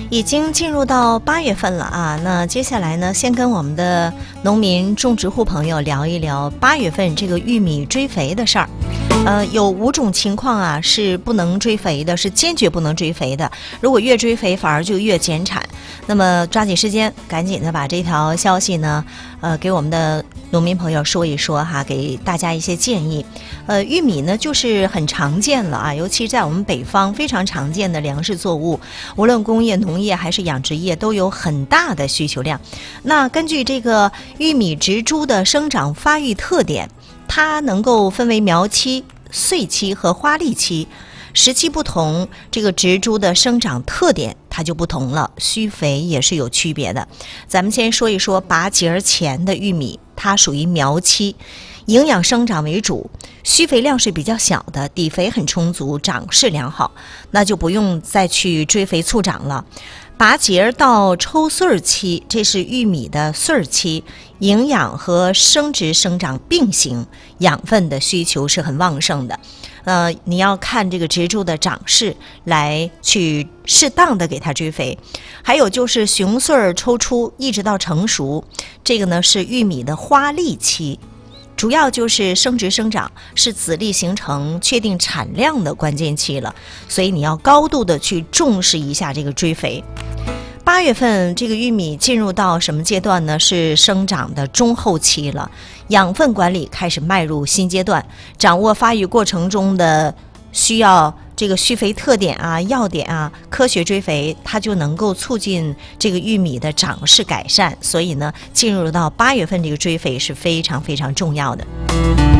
已经进入到8月份了啊，那接下来呢，先跟我们的农民种植户朋友聊一聊8月份这个玉米追肥的事儿。有5种情况啊是不能追肥的，是坚决不能追肥的。如果越追肥反而就越减产。那么抓紧时间，赶紧的把这条消息呢，给我们的农民朋友说一说哈，给大家一些建议。玉米呢就是很常见了啊，尤其在我们北方非常常见的粮食作物，无论工业、农业还是养殖业都有很大的需求量。那根据这个玉米植株的生长发育特点，它能够分为苗期、穗期和花粒期，时期不同，这个植株的生长特点它就不同了，需肥也是有区别的。咱们先说一说拔节前的玉米，它属于苗期，营养生长为主，需肥量是比较小的，底肥很充足，长势良好，那就不用再去追肥促长了。拔节到抽穗期，这是玉米的穗期，营养和生殖生长并行，养分的需求是很旺盛的。你要看这个植株的长势来去适当的给它追肥。还有就是雄穗抽出一直到成熟，这个呢是玉米的花粒期，主要就是生殖生长，是籽粒形成确定产量的关键期了，所以你要高度的去重视一下这个追肥。8月份这个玉米进入到什么阶段呢？是生长的中后期了，养分管理开始迈入新阶段，掌握发育过程中的需要这个需肥特点啊、要点啊，科学追肥，它就能够促进这个玉米的长势改善。所以呢，进入到8月份这个追肥是非常非常重要的。